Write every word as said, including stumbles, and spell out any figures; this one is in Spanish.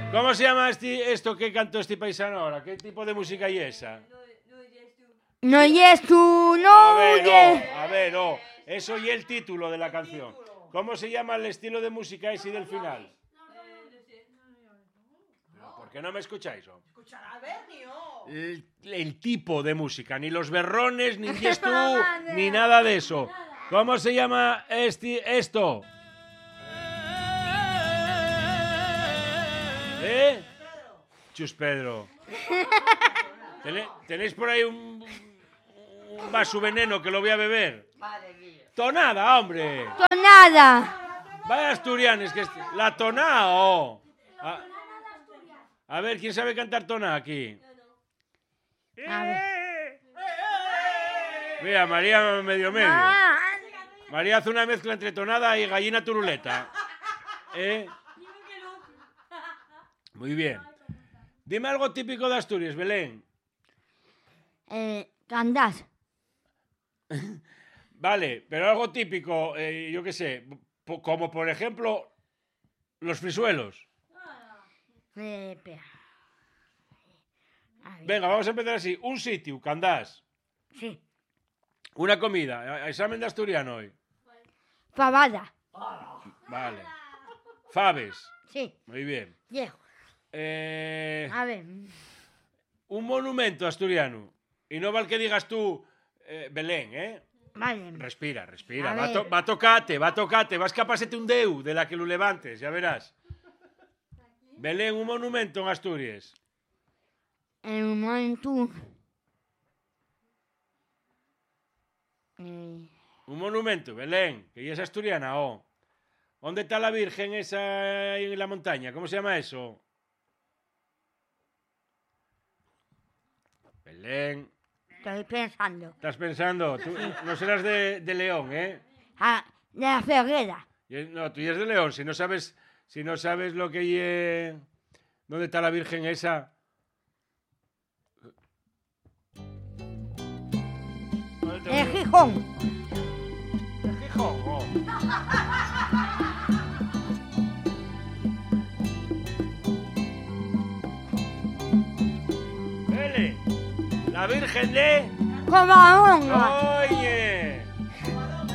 ¿Cómo se llama este, esto que cantó este paisano ahora? ¿Qué tipo de música es esa? No yes tú, A no ver, yes. no, a ver, no. Eso y el título de la canción. ¿Cómo se llama el estilo de música ese del final? ¿Por qué no me escucháis? Oh? El, el tipo de música, ni los berrones, ni yes tú, ni nada de eso. ¿Cómo se llama este, esto? ¿Eh? Chus Pedro. ¿Tenéis por ahí un, un vaso veneno que lo voy a beber? Tonada, hombre. Tonada. Vaya asturianes que... La tonada, oh. A, a ver, ¿quién sabe cantar tonada aquí? A ver. Mira, María medio medio. Ah, María hace una mezcla entre tonada y gallina turuleta. ¿Eh? Muy bien. Dime algo típico de Asturias, Belén. eh, Candás. Vale, pero algo típico, eh, yo qué sé, po- como por ejemplo los frisuelos. Eh, espera. A ver. Venga, vamos a empezar así. Un sitio, Candás. Sí. Una comida. a- Examen de asturiano hoy. Pavada. Vale. Faves. Sí. Muy bien. Viejo. Eh, A ver. un monumento asturiano. Y no vale que digas tú, eh, Belén, ¿eh? Vale. Respira, respira. A Va a, to- ver. va a tocarte, va a tocarte. Vas que a pasarte un deu de la que lo levantes, ya verás. Belén, un monumento en Asturias. En un momento. Eh, Un monumento, Belén, que ya es asturiana, oh. ¿Dónde está la Virgen esa ahí en la montaña? ¿Cómo se llama eso? Belén, estoy pensando. ¿estás pensando? Tú no serás de, de León, ¿eh? Ah, de la Ferrera. Y- No, tú ya es de León. Si no sabes, si no sabes lo que hay, ¿dónde está la Virgen esa? ¿Dónde te- En Gijón. En Gijón, oh. Vele, la Virgen de... Covadonga.